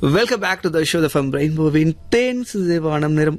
Welcome back to the show from ரெயின்போவின் தேன்ஸ் தேவானம். நேரம்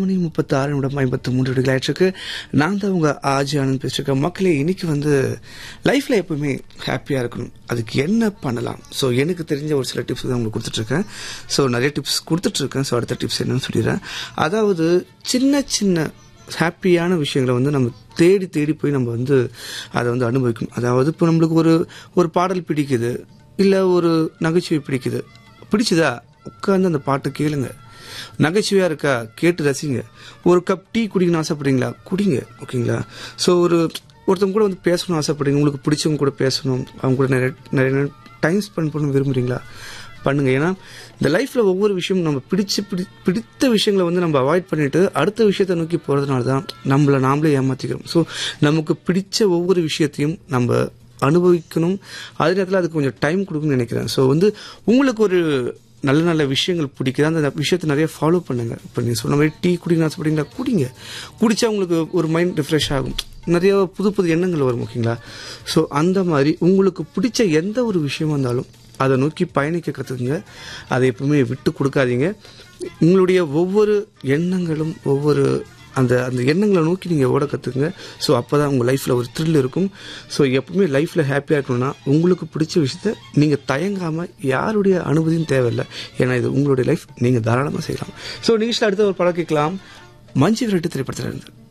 9:36 ஆயிடுச்சு. நான் தான் உங்க ஆஜி ஆனந்த் பேசிருக்கேன். மக்களே, இன்னைக்கு லைஃப்ல எப்பவுமே ஹாப்பியா இருக்கணும். அதுக்கு என்ன பண்ணலாம்? ஸோ எனக்கு தெரிஞ்ச ஒரு சில டிப்ஸ் தான் உங்களுக்கு கொடுத்துட்ருக்கேன். ஸோ நிறைய டிப்ஸ் கொடுத்துட்ருக்கேன். ஸோ அடுத்த டிப்ஸ் என்னன்னு சொல்லிடுறேன். அதாவது சின்ன சின்ன ஹாப்பியான விஷயங்களை நம்ம தேடி தேடி போய் நம்ம அதை அனுபவிக்கணும். அதாவது இப்போ நம்மளுக்கு ஒரு பாடல் பிடிக்குது, இல்லை ஒரு நகைச்சுவை பிடிச்சதா உட்காந்து அந்த பாட்டை கேளுங்க. நகைச்சுவையா இருக்கா, கேட்டு ரசிங்க. ஒரு கப் டீ குடிக்கணும்னு ஆசைப்படுறீங்களா, குடிங்க. ஓகேங்களா? ஸோ ஒருத்தவங்க கூட பேசணும்னு ஆசைப்படுறீங்க, உங்களுக்கு பிடிச்சவங்க கூட பேசணும், அவங்க கூட நிறைய டைம் ஸ்பெண்ட் பண்ண விரும்புறீங்களா, பண்ணுங்க. ஏன்னா இந்த லைஃப்ல ஒவ்வொரு விஷயம் நம்ம பிடித்த விஷயங்களை நம்ம அவாய்ட் பண்ணிட்டு அடுத்த விஷயத்தை நோக்கி போறதுனால தான் நம்மளை நாமளே ஏமாத்திக்கிறோம். ஸோ நமக்கு பிடிச்ச ஒவ்வொரு விஷயத்தையும் நம்ம அனுபவிக்கணும். அதே நேரத்தில் அதுக்கு கொஞ்சம் டைம் கொடுக்கணும்னு நினைக்கிறேன். ஸோ உங்களுக்கு ஒரு நல்ல நல்ல விஷயங்கள் பிடிக்குது, அந்த விஷயத்தை நிறைய ஃபாலோ பண்ணுங்க. இப்போ நீங்கள் சொன்ன மாதிரி டீ குடிக்கணும் ஆசைப்படுறீங்களா, குடிங்க. குடிச்சா உங்களுக்கு ஒரு மைண்ட் ரிஃப்ரெஷ் ஆகும், நிறைய புது புது எண்ணங்கள் வரும். ஓகேங்களா? ஸோ அந்த மாதிரி உங்களுக்கு பிடிச்ச எந்த ஒரு விஷயமா இருந்தாலும் அதை நோக்கி பயணிக்க கற்றுக்குங்க. அதை எப்பவுமே விட்டு கொடுக்காதீங்க. உங்களுடைய ஒவ்வொரு எண்ணங்களும் ஒவ்வொரு அந்த எண்ணங்களை நோக்கி நீங்கள் ஓட கற்றுக்குங்க. ஸோ அப்போ தான் உங்கள் லைஃப்பில் ஒரு த்ரில் இருக்கும். ஸோ எப்பவுமே லைஃப்பில் ஹாப்பியாக இருக்கணும்னா உங்களுக்கு பிடிச்ச விஷயத்த நீங்கள் தயங்காமல், யாருடைய அனுமதியும் தேவையில்லை. ஏன்னா இது உங்களுடைய லைஃப், நீங்கள் தாராளமாக செய்யலாம். ஸோ நிகழ்ச்சியில் அடுத்த ஒரு படம் கேட்கலாம். மஞ்சு விரட்டு திரைப்படத்தில் இருந்து